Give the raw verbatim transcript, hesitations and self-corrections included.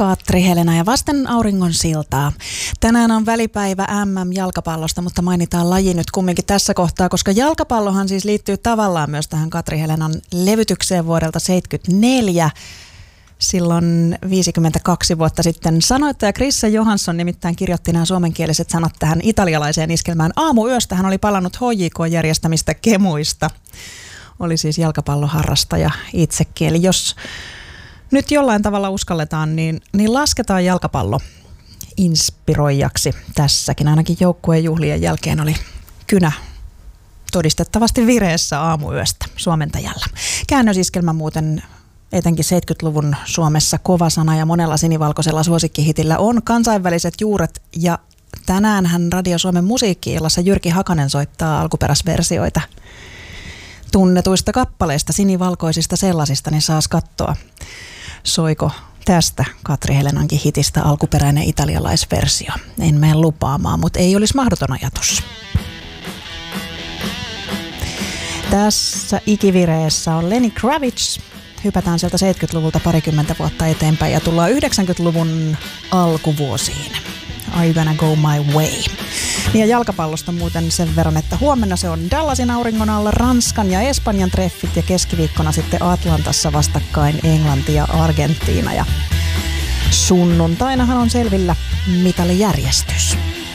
Katri Helena ja vasten auringon siltaa. Tänään on välipäivä M M-jalkapallosta, mutta mainitaan laji nyt kumminkin tässä kohtaa, koska jalkapallohan siis liittyy tavallaan myös tähän Katri Helenan levytykseen vuodelta seitsemänkymmentäneljä. Silloin viisikymmentäkaksi vuotta sitten sanoittaja Krisse Johansson nimittäin kirjoitti nämä suomenkieliset sanat tähän italialaiseen iskelmään. Aamuyöstä hän oli palannut H J K-järjestämistä kemuista. Oli siis jalkapalloharrastaja itsekin. Eli jos nyt jollain tavalla uskalletaan, niin, niin lasketaan jalkapallo inspiroijaksi tässäkin. Ainakin joukkueen juhlien jälkeen oli kynä todistettavasti vireessä aamuyöstä suomentajalla. Käännösiskelmä muuten etenkin seitsemänkymmentäluvun Suomessa kova sana ja monella sinivalkoisella suosikkihitillä on kansainväliset juuret. Ja tänäänhän Radio Suomen musiikki-illassa Jyrki Hakanen soittaa alkuperäisversioita tunnetuista kappaleista, sinivalkoisista sellaisista, niin saas katsoa, soiko tästä Katri Helenankin hitistä alkuperäinen italialaisversio. En mene lupaamaan, mutta ei olisi mahdoton ajatus. Tässä ikivireessä on Lenny Kravitz. Hypätään sieltä seitsemänkymmentäluvulta parikymmentä vuotta eteenpäin ja tullaan yhdeksänkymmentäluvun alkuvuosiin. Are you gonna go my way? Ja jalkapallosta muuten sen verran, että huomenna se on Dallasin auringon alla Ranskan ja Espanjan treffit ja keskiviikkona sitten Atlantassa vastakkain Englanti ja Argentiina. Ja sunnuntainahan on selvillä mitalijärjestys.